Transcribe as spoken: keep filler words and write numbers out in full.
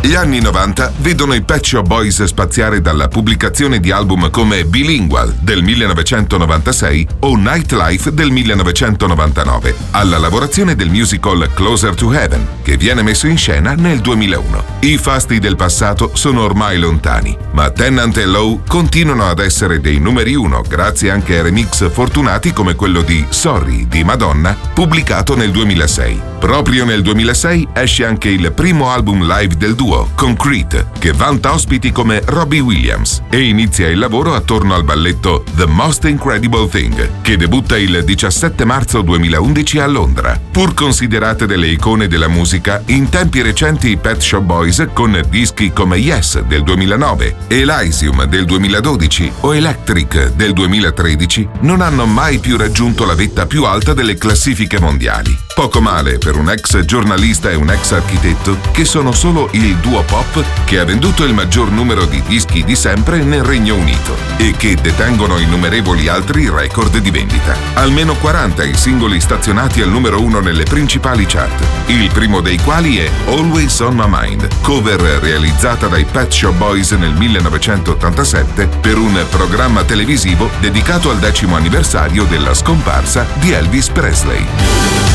Gli anni novanta vedono i Pet Shop Boys spaziare dalla pubblicazione di album come Bilingual del millenovecentonovantasei o Nightlife del millenovecentonovantanove, alla lavorazione del musical Closer to Heaven, che viene messo in scena nel duemilauno. I fasti del passato sono ormai lontani, ma Tennant e Lowe continuano ad essere dei numeri uno grazie anche a remix fortunati come quello di Sorry di Madonna, pubblicato nel duemilasei. Proprio nel duemilasei esce anche il primo album live del duo, Concrete, che vanta ospiti come Robbie Williams, e inizia il lavoro attorno al balletto The Most Incredible Thing, che debutta il diciassette marzo duemilaundici a Londra. Pur considerate delle icone della musica, in tempi recenti i Pet Shop Boys, con dischi come Yes del duemilanove, Elysium del duemiladodici o Electric del duemilatredici, non hanno mai più raggiunto la vetta più alta delle classifiche mondiali. Poco male per un ex giornalista e un ex architetto, che sono solo il duo pop che ha venduto il maggior numero di dischi di sempre nel Regno Unito e che detengono innumerevoli altri record di vendita. Almeno quaranta i singoli stazionati al numero uno nelle principali chart, il primo dei quali è Always on My Mind, cover realizzata dai Pet Shop Boys nel millenovecentottantasette per un programma televisivo dedicato al decimo anniversario della scomparsa di Elvis Presley.